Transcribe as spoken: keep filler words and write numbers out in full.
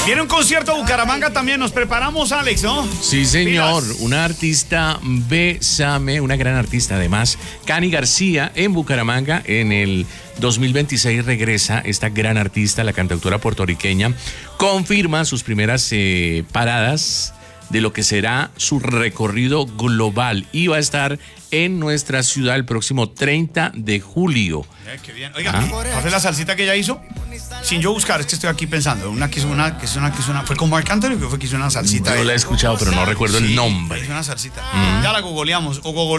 Viene un concierto a Bucaramanga también, nos preparamos, Alex, ¿no? Sí, señor, Pilas. una artista Bésame, una gran artista además, Cani García, en Bucaramanga, en el dos mil veintiséis regresa esta gran artista, la cantautora puertorriqueña, confirma sus primeras eh, paradas de lo que será su recorrido global y va a estar en nuestra ciudad el próximo treinta de julio. Eh, qué bien. Oiga, ¿cuál fue la salsita que ella hizo? Sin yo buscar, es que estoy aquí pensando. Una que hizo una, que hizo una, que hizo una. ¿Fue con Marc Anthony o fue que hizo una salsita? Yo la he escuchado, pero no recuerdo Sí, el nombre. hizo una salsita. Mm. Ya la googleamos. O